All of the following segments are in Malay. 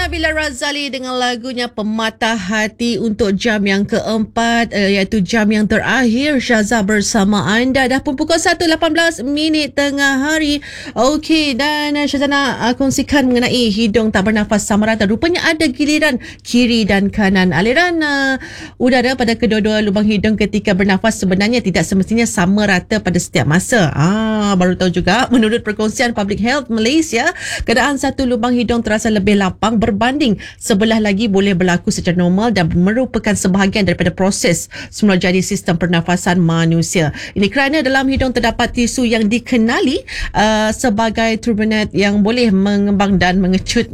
Nabila Razali dengan lagunya Pematah Hati untuk jam yang keempat, iaitu jam yang terakhir. Syazah bersama anda. Dah pun pukul 1.18 tengah hari. Okey, dan Syazah nak kongsikan mengenai hidung tak bernafas sama rata. Rupanya ada giliran kiri dan kanan. Aliran udara pada kedua-dua lubang hidung ketika bernafas sebenarnya tidak semestinya sama rata pada setiap masa. Baru tahu juga, menurut Perkongsian Public Health Malaysia, keadaan satu lubang hidung terasa lebih lapang berbanding sebelah lagi boleh berlaku secara normal dan merupakan sebahagian daripada proses semula jadi sistem pernafasan manusia. Ini kerana dalam hidung terdapat tisu yang dikenali sebagai turbinate yang boleh mengembang dan mengecut,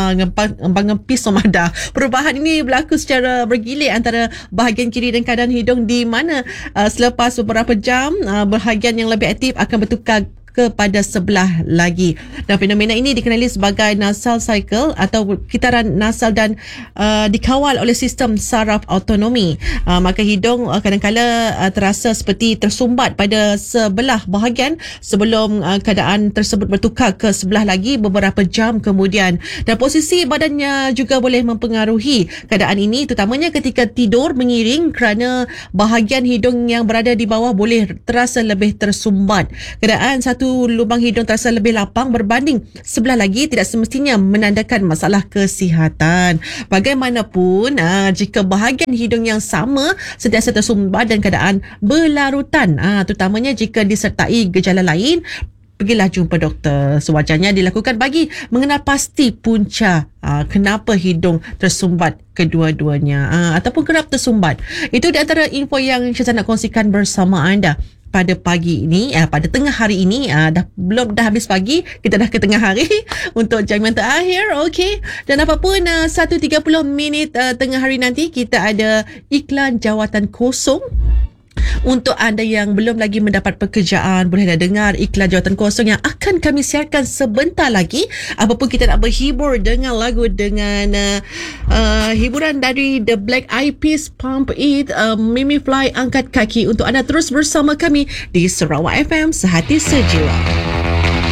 ngempis somada. Perubahan ini berlaku secara bergilir antara bahagian kiri dan kanan hidung, di mana selepas beberapa jam bahagian yang lebih aktif akan bertukar kepada sebelah lagi. Dan fenomena ini dikenali sebagai nasal cycle atau kitaran nasal dan dikawal oleh sistem saraf autonomi. Maka hidung kadang-kala terasa seperti tersumbat pada sebelah bahagian sebelum keadaan tersebut bertukar ke sebelah lagi beberapa jam kemudian. Dan posisi badannya juga boleh mempengaruhi keadaan ini, terutamanya ketika tidur mengiring, kerana bahagian hidung yang berada di bawah boleh terasa lebih tersumbat. Keadaan satu lubang hidung terasa lebih lapang berbanding sebelah lagi tidak semestinya menandakan masalah kesihatan. Bagaimanapun, jika bahagian hidung yang sama sentiasa tersumbat dan keadaan berlarutan, terutamanya jika disertai gejala lain, pergilah jumpa doktor. Sewajarnya dilakukan bagi mengenal pasti punca kenapa hidung tersumbat kedua-duanya, ataupun kerap tersumbat. Itu di antara info yang saya nak kongsikan bersama anda pada pagi ini, pada tengah hari ini. Dah habis pagi, kita dah ke tengah hari untuk jam yang terakhir. Okey, dan apapun 1.30 tengah hari nanti kita ada iklan jawatan kosong. Untuk anda yang belum lagi mendapat pekerjaan, bolehlah dengar iklan jawatan kosong yang akan kami siarkan sebentar lagi. Apapun kita nak berhibur dengan lagu, dengan hiburan dari The Black Eyed Peas, Pump It, Mimi Fly, Angkat Kaki. Untuk anda terus bersama kami di Sarawak FM Sehati Sejiwa.